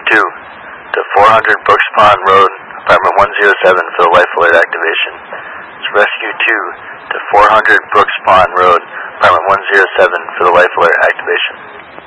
2 to 400 Brooks Pond Road, apartment 107 for the life alert activation. It's rescue 2 to 400 Brooks Pond Road, apartment 107 for the life alert activation.